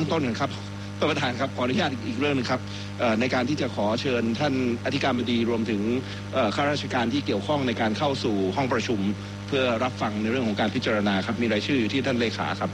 ต้นกันครับท่านประธานครับขออนุญาตอีกเรื่องนึงครับในการที่จะขอเชิญท่านอธิการบดีรวมถึงข้าราชการที่เกี่ยวข้องในการเข้าสู่ห้องประชุมเพื่อรับฟังในเรื่องของการพิจารณาครับมีรายชื่อที่ท่านเลขาครับ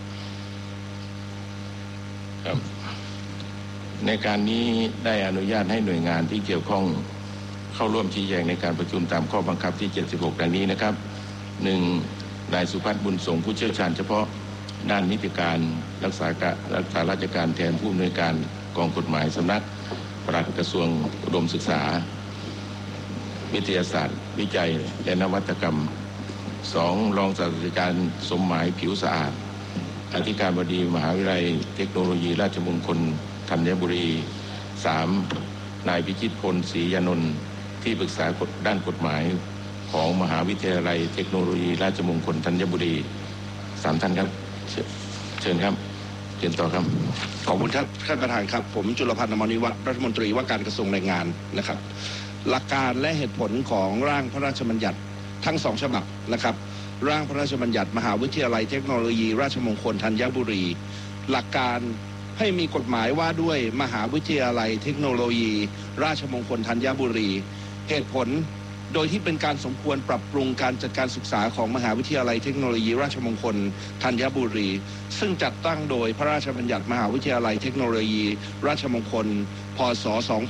ในการนี้ได้อนุญาตให้หน่วยงานที่เกี่ยวข้องเข้าร่วมชี้แจงในการประชุมตามข้อบังคับที่76ดังนี้นะครับ 1. นายสุพัฒน์บุญสงฆ์ผู้เชี่ยวชาญเฉพาะด้านนิติการรักษาราชการแทนผู้อำนวยการกองกฎหมายสำนักปลัดกระทรวงอุดมศึกษาวิทยาศาสตร์วิจัยและนวัตกรรม 2. รองศาสตราจารย์สมหมายผิวสะอาดอธิการบดีมหาวิทยาลัยเทคโนโลยีราชมงคลธัญบุรี 3. นายพิชิตพลศรียานนท์ที่ปรึกษาด้านกฎหมายของมหาวิทยาลัยเทคโนโลยีราชมงคลธัญบุรี3 ท่านครับเชิญครับเชิญต่อครับขอบคุณครับท่านประธานครับผมจุลพันธ์ อมรนิวัฒน์รัฐมนตรีว่าการกระทรวงแรงงานนะครับหลักการและเหตุผลของร่างพระราชบัญญัติทั้ง2ฉบับนะครับร่างพระราชบัญญัติมหาวิทยาลัยเทคโนโลยีราชมงคลธัญบุรีหลักการให้มีกฎหมายว่าด้วยมหาวิทยาลัยเทคโนโลยีราชมงคลธัญบุรีเหตุผลโดยที่เป็นการสมควรปรับปรุงการจัดการศึกษาของมหาวิทยาลัยเทคโนโลยีราชมงคลธัญบุรีซึ่งจัดตั้งโดยพระราชบัญญัติมหาวิทยาลัยเทคโนโลยีราชมงคลพ.ศ.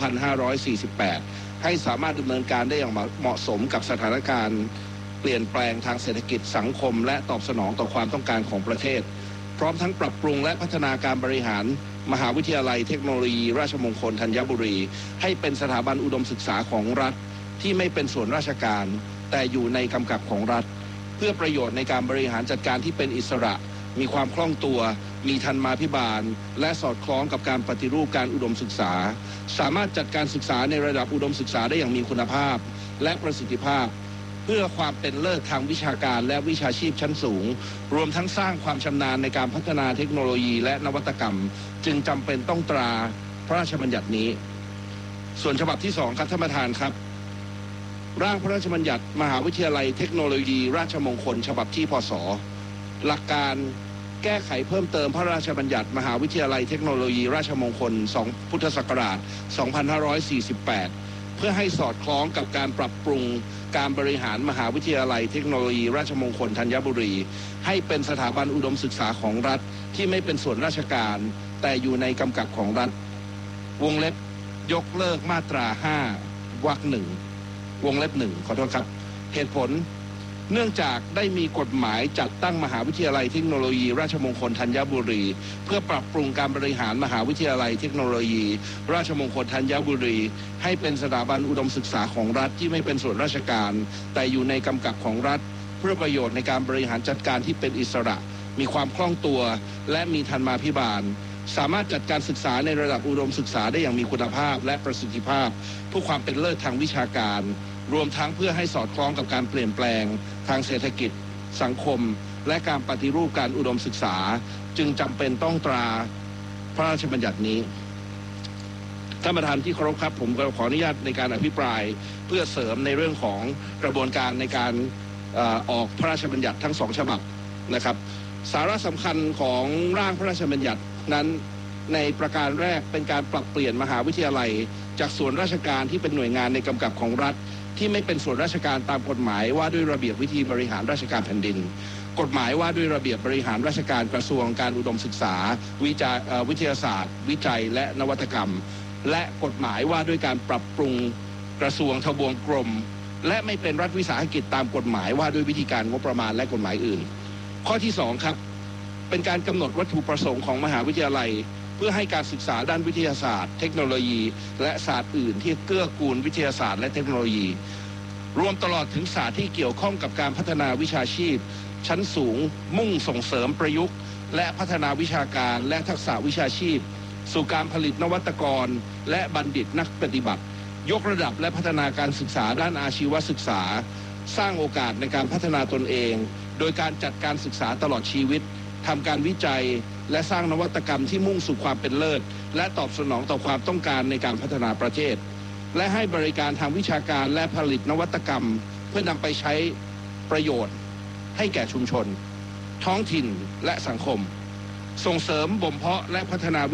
2548ให้สามารถดำเนินการได้อย่างเหมาะสมกับสถานการณ์เปลี่ยนแปลงทางเศรษฐกิจสังคมและตอบสนองต่อความต้องการของประเทศพร้อมทั้งปรับปรุงและพัฒนาการบริหารมหาวิทยาลัยเทคโนโลยีราชมงคลธัญบุรีให้เป็นสถาบันอุดมศึกษาของรัฐที่ไม่เป็นส่วนราชการแต่อยู่ในกำกับของรัฐเพื่อประโยชน์ในการบริหารจัดการที่เป็นอิสระมีความคล่องตัวมีธรรมาภิบาลและสอดคล้องกับการปฏิรูปการอุดมศึกษาสามารถจัดการศึกษาในระดับอุดมศึกษาได้อย่างมีคุณภาพและประสิทธิภาพเพื่อความเป็นเลิศทางวิชาการและวิชาชีพชั้นสูงรวมทั้งสร้างความชำนาญในการพัฒนาเทคโนโลยีและนวัตกรรมจึงจำเป็นต้องตราพระราชบัญญัตินี้ส่วนฉบับที่2ครับท่านประธานครับร่างพระราชบัญญัติมหาวิทยาลัยเทคโนโลยีราชมงคลฉบับที่พ.ศ. หลักการแก้ไขเพิ่มเติมพระราชบัญญัติมหาวิทยาลัยเทคโนโลยีราชมงคลพุทธศักราช 2548 เพื่อให้สอดคล้องกับการปรับปรุงการบริหารมหาวิทยาลัยเทคโนโลยีราชมงคลธัญบุรีให้เป็นสถาบันอุดมศึกษาของรัฐที่ไม่เป็นส่วนราชการแต่อยู่ในกำกับของรัฐวงเล็บยกเลิกมาตรา 5 วรรค 1 วงเล็บ 1ขอโทษครับเหตุผลเนื่องจากได้มีกฎหมายจัดตั้งมหาวิทยาลัยเทคโนโลยีราชมงคลธัญบุรีเพื่อปรับปรุงการบริหารมหาวิทยาลัยเทคโนโลยีราชมงคลธัญบุรีให้เป็นสถาบันอุดมศึกษาของรัฐที่ไม่เป็นส่วนราชการแต่อยู่ในกำกับของรัฐเพื่อประโยชน์ในการบริหารจัดการที่เป็นอิสระมีความคล่องตัวและมีธรรมาภิบาลสามารถจัดการศึกษาในระดับอุดมศึกษาได้อย่างมีคุณภาพและประสิทธิภาพเพื่อความเป็นเลิศทางวิชาการรวมทั้งเพื่อให้สอดคล้องกับการเปลี่ยนแปลงทางเศรษฐกิจสังคมและการปฏิรูปการอุดมศึกษาจึงจำเป็นต้องตราพระราชบัญญัตินี้ท่านประธานที่เคารพครับผมขออนุญาตในการอภิปรายเพื่อเสริมในเรื่องของกระบวนการในการออกพระราชบัญญัติทั้ง2ฉบับนะครับสาระสำคัญของร่างพระราชบัญญัตินั้นในประการแรกเป็นการปรับเปลี่ยนมหาวิทยาลัยจากส่วนราชการที่เป็นหน่วยงานในกำกับของรัฐที่ไม่เป็นส่วนราชการตามกฎหมายว่าด้วยระเบียบวิธีบริหารราชการแผ่นดินกฎหมายว่าด้วยระเบียบบริหารราชการกระทรวงการอุดมศึกษาวิทยาศาสตร์วิจัยและนวัตกรรมและกฎหมายว่าด้วยการปรับปรุงกระทรวงทบวงกรมและไม่เป็นรัฐวิสาหกิจตามกฎหมายว่าด้วยวิธีการงบประมาณและกฎหมายอื่นข้อที่2ครับเป็นการกำหนดวัตถุประสงค์ของมหาวิทยาลัยเพื่อให้การศึกษาด้านวิทยาศาสตร์เทคโนโลยีและศาสตร์อื่นที่เกื้อกูลวิทยาศาสตร์และเทคโนโลยีรวมตลอดถึงศาสตร์ที่เกี่ยวข้องกับการพัฒนาวิชาชีพชั้นสูงมุ่งส่งเสริมประยุกต์และพัฒนาวิชาการและทักษะวิชาชีพสู่การผลิตนวัตกรและบัณฑิตนักปฏิบัติยกระดับและพัฒนาการศึกษาด้านอาชีวศึกษาสร้างโอกาสในการพัฒนาตนเองโดยการจัดการศึกษาตลอดชีวิตทำการวิจัยและสร้างนวัตกรรมที่มุ่งสู่ความเป็นเลิศและตอบสนองต่อความต้องการในการพัฒนาประเทศและให้บริการทางวิชาการและผลิตนวัตกรรมเพื่อนำไปใช้ประโยชน์ให้แก่ชุมชนท้องถิ่นและสังคมส่งเสริมบ่มเพาะและพัฒนา